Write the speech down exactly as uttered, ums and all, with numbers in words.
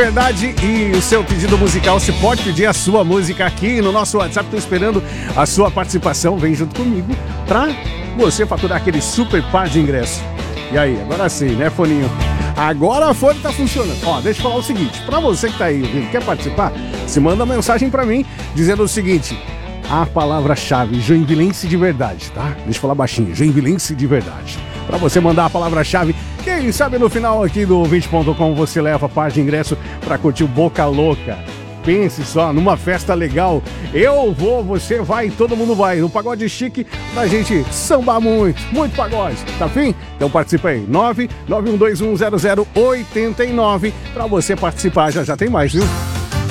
Verdade, e o seu pedido musical, você pode pedir a sua música aqui no nosso WhatsApp. Tô esperando a sua participação. Vem junto comigo pra você faturar aquele super par de ingressos. E aí, agora sim, né, foninho? Agora a fone tá funcionando. Ó, deixa eu falar o seguinte, pra você que tá aí ouvindo, quer participar? Se manda uma mensagem pra mim dizendo o seguinte: a palavra-chave Joinvilense de verdade, tá? Deixa eu falar baixinho, Joinvilense de verdade. Pra você mandar a palavra-chave, quem sabe no final aqui do ouvinte ponto com você leva a par de ingresso pra curtir o Boca Louca. Pense só, numa festa legal. Eu vou, você vai, todo mundo vai. No pagode chique, pra gente sambar muito, muito pagode. Tá afim? Então participa aí. nove nove um dois um zero zero oito nove pra você participar. Já já tem mais, viu?